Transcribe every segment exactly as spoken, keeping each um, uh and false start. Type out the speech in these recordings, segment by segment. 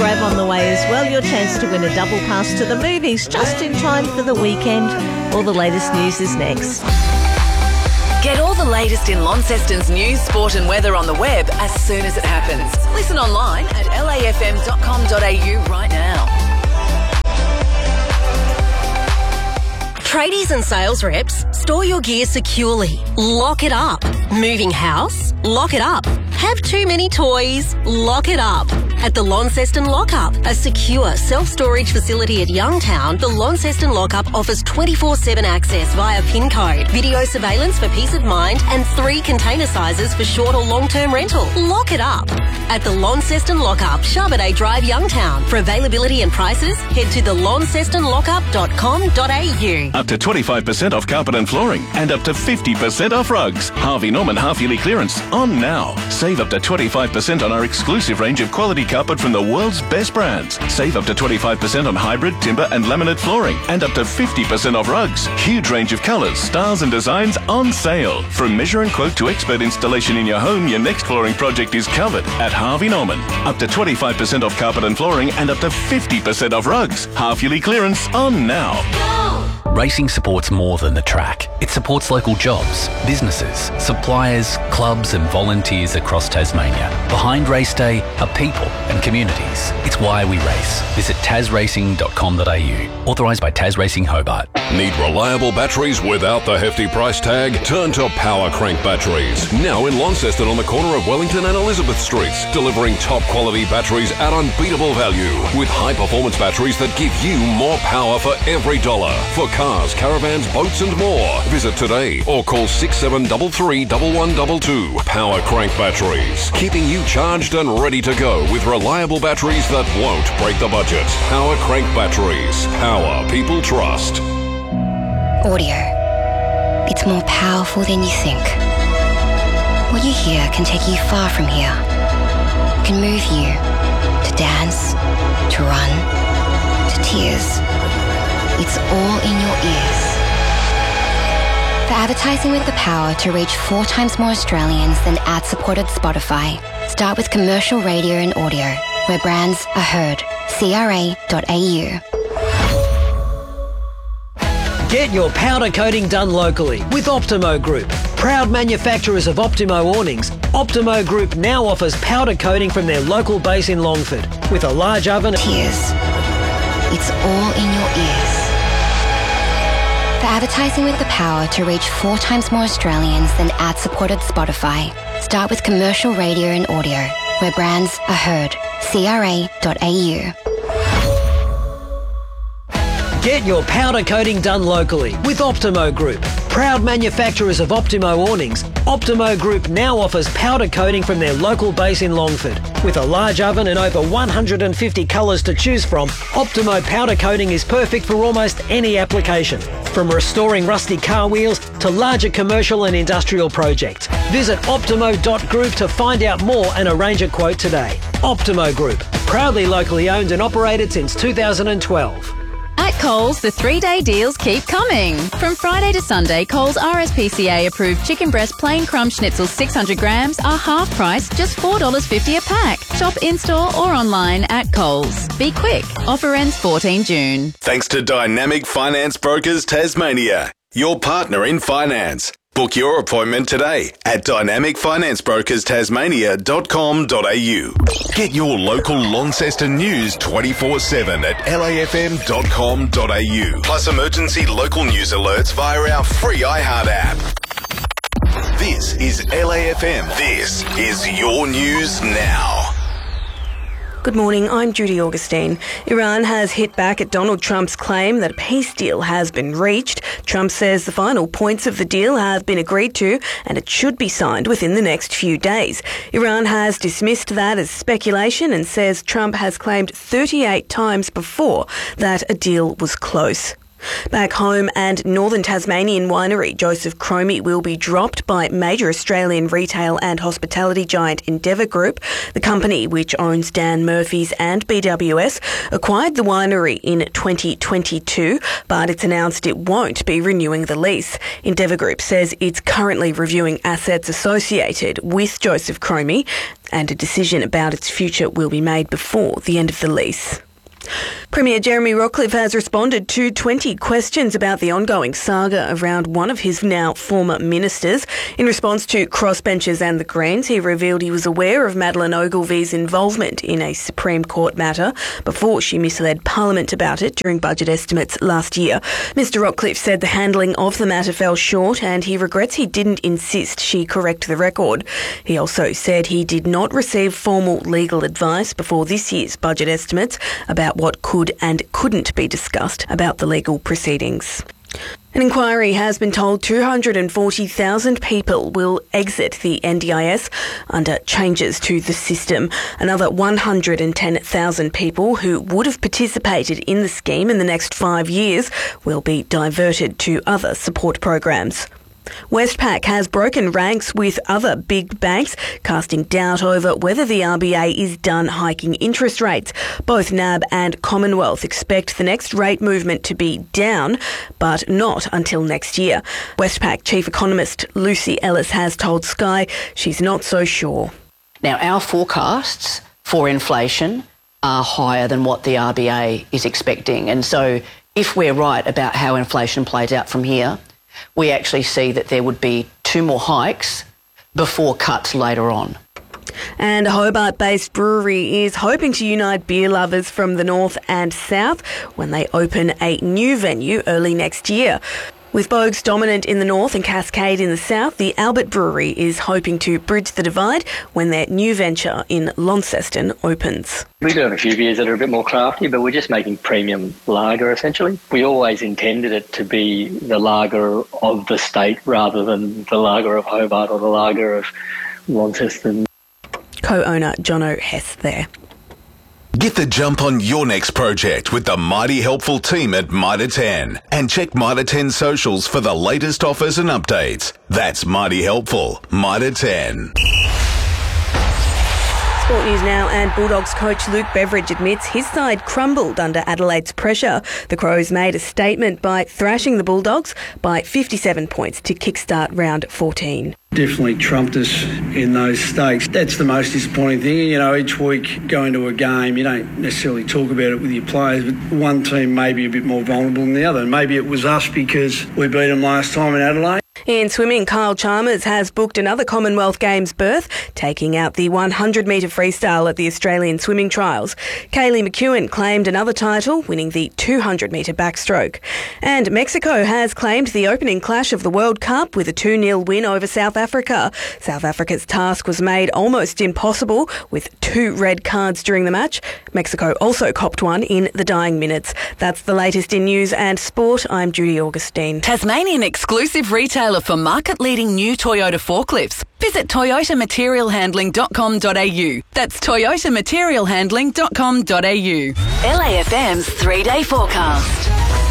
grab on the way as well. Your chance to win a double pass to the movies just in time for the weekend. All the latest news is next. Get all the latest in Launceston's news, sport and weather on the web as soon as it happens. Listen online at l a f m dot com dot a u right now. Tradies and sales reps, store your gear securely. Lock it up. Moving house? Lock it up. Have too many toys? Lock it up. At the Launceston Lockup, a secure self-storage facility at Youngtown, the Launceston Lockup offers twenty-four seven access via PIN code, video surveillance for peace of mind, and three container sizes for short or long-term rental. Lock it up. At the Launceston Lockup, Charbonet Drive, Youngtown. For availability and prices, head to the launceston lockup dot com dot a u. Up to twenty-five percent off carpet and flooring and up to fifty percent off rugs. Harvey Norman half-yearly clearance on now. Save up to twenty-five percent on our exclusive range of quality carpet from the world's best brands. Save up to twenty-five percent on hybrid, timber and laminate flooring and up to fifty percent off rugs. Huge range of colours, styles and designs on sale. From measure and quote to expert installation in your home, your next flooring project is covered at Harvey Norman. Up to twenty-five percent off carpet and flooring and up to fifty percent off rugs. Half-yearly clearance on now. Racing supports more than the track. It supports local jobs, businesses, suppliers, clubs and volunteers across Tasmania. Behind race day are people and communities. It's why we race. Visit tas racing dot com dot a u. Authorised by Tas Racing Hobart. Need reliable batteries without the hefty price tag? Turn to Power Crank Batteries. Now in Launceston on the corner of Wellington and Elizabeth Streets. Delivering top quality batteries at unbeatable value. With high performance batteries that give you more power for every dollar. For cars, caravans, boats and more. Visit today or call six seven three three, one one two two. Power Crank Batteries. Keeping you charged and ready to go with reliable batteries that won't break the budget. Power Crank Batteries. Power people trust. Audio. It's more powerful than you think. What you hear can take you far from here. It can move you to dance, to run, to tears. It's all in your ears. For advertising with the power to reach four times more Australians than ad-supported Spotify, start with commercial radio and audio, where brands are heard. c r a dot a u. Get your powder coating done locally with Optimo Group. Proud manufacturers of Optimo awnings, Optimo Group now offers powder coating from their local base in Longford with a large oven. Tears. It's all in your ears. For advertising with the power to reach four times more Australians than ad-supported Spotify, start with commercial radio and audio, where brands are heard. c r a dot a u. Get your powder coating done locally with Optimo Group. Proud manufacturers of Optimo awnings, Optimo Group now offers powder coating from their local base in Longford. With a large oven and over one hundred fifty colours to choose from, Optimo powder coating is perfect for almost any application. From restoring rusty car wheels to larger commercial and industrial projects. Visit optimo dot group to find out more and arrange a quote today. Optimo Group, proudly locally owned and operated since two thousand twelve. At Coles, the three-day deals keep coming. From Friday to Sunday, Coles R S P C A-approved chicken breast plain crumb schnitzel six hundred grams are half price, just four dollars fifty a pack. Shop in-store or online at Coles. Be quick. Offer ends fourteenth June. Thanks to Dynamic Finance Brokers Tasmania, your partner in finance. Book your appointment today at dynamic finance brokers tasmania dot com dot a u. Get your local Launceston news twenty-four seven at l a f m dot com dot a u. Plus emergency local news alerts via our free iHeart app. This is L A F M. This is your news now. Good morning, I'm Judy Augustine. Iran has hit back at Donald Trump's claim that a peace deal has been reached. Trump says the final points of the deal have been agreed to and it should be signed within the next few days. Iran has dismissed that as speculation and says Trump has claimed thirty-eight times before that a deal was close. Back home, and Northern Tasmanian winery Joseph Cromie will be dropped by major Australian retail and hospitality giant Endeavour Group. The company, which owns Dan Murphy's and B W S, acquired the winery in twenty twenty-two, but it's announced it won't be renewing the lease. Endeavour Group says it's currently reviewing assets associated with Joseph Cromie, and a decision about its future will be made before the end of the lease. Premier Jeremy Rockliff has responded to twenty questions about the ongoing saga around one of his now former ministers. In response to crossbenchers and the Greens, he revealed he was aware of Madeleine Ogilvy's involvement in a Supreme Court matter before she misled Parliament about it during budget estimates last year. Mister Rockliff said the handling of the matter fell short and he regrets he didn't insist she correct the record. He also said he did not receive formal legal advice before this year's budget estimates about what could and couldn't be discussed about the legal proceedings. An inquiry has been told two hundred forty thousand people will exit the N D I S under changes to the system. Another one hundred ten thousand people who would have participated in the scheme in the next five years will be diverted to other support programs. Westpac has broken ranks with other big banks, casting doubt over whether the R B A is done hiking interest rates. Both N A B and Commonwealth expect the next rate movement to be down, but not until next year. Westpac Chief Economist Lucy Ellis has told Sky she's not so sure. Now, our forecasts for inflation are higher than what the R B A is expecting. And so if we're right about how inflation plays out from here, we actually see that there would be two more hikes before cuts later on. And a Hobart-based brewery is hoping to unite beer lovers from the north and south when they open a new venue early next year. With Boag's dominant in the north and Cascade in the south, the Albert Brewery is hoping to bridge the divide when their new venture in Launceston opens. We do have a few beers that are a bit more crafty, but we're just making premium lager, essentially. We always intended it to be the lager of the state rather than the lager of Hobart or the lager of Launceston. Co-owner Jono Hess there. Get the jump on your next project with the Mighty Helpful team at Mitre ten. And check Mitre ten socials for the latest offers and updates. That's Mighty Helpful, Mitre ten. Sport news now, and Bulldogs coach Luke Beveridge admits his side crumbled under Adelaide's pressure. The Crows made a statement by thrashing the Bulldogs by fifty-seven points to kickstart round fourteen. Definitely trumped us in those stakes. That's the most disappointing thing. You know, each week going to a game, you don't necessarily talk about it with your players, but one team may be a bit more vulnerable than the other. And maybe it was us because we beat them last time in Adelaide. In swimming, Kyle Chalmers has booked another Commonwealth Games berth, taking out the one hundred metre freestyle at the Australian Swimming Trials. Kaylee McEwen claimed another title, winning the two hundred metre backstroke. And Mexico has claimed the opening clash of the World Cup with a two nil win over South Africa. South Africa's task was made almost impossible with two red cards during the match. Mexico also copped one in the dying minutes. That's the latest in news and sport. I'm Judy Augustine. Tasmanian exclusive retailer for market-leading new Toyota forklifts. Visit toyota material handling dot com dot a u. That's toyota material handling dot com dot a u. L A F M's three-day forecast.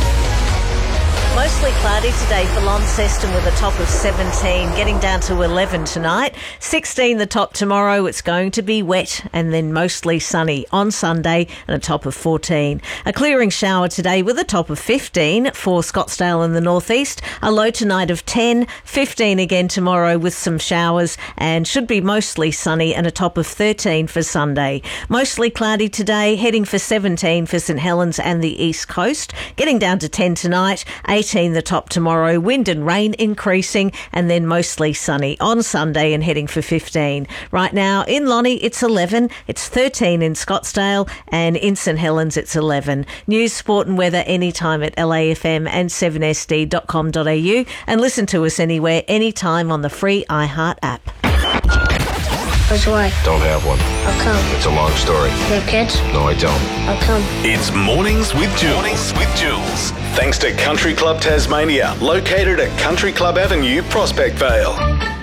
Mostly cloudy today for Launceston with a top of seventeen, getting down to eleven tonight. sixteen the top tomorrow. It's going to be wet and then mostly sunny on Sunday and a top of fourteen. A clearing shower today with a top of fifteen for Scottsdale in the northeast. A low tonight of ten, fifteen again tomorrow with some showers, and should be mostly sunny and a top of thirteen for Sunday. Mostly cloudy today, heading for seventeen for St Helens and the east coast. Getting down to ten tonight, eighteen the top tomorrow, wind and rain increasing, and then mostly sunny on Sunday and heading for fifteen. Right now in Lonnie it's eleven, it's thirteen in Scottsdale, and in St Helens it's eleven. News, sport and weather anytime at L A F M and seven S D dot com dot a u, and listen to us anywhere, anytime on the free iHeart app. What's why? Don't have one. How come? It's a long story. You have kids? No, I don't. How come? It's Mornings with Jules. Mornings with Jules. Thanks to Country Club Tasmania, located at Country Club Avenue, Prospect Vale.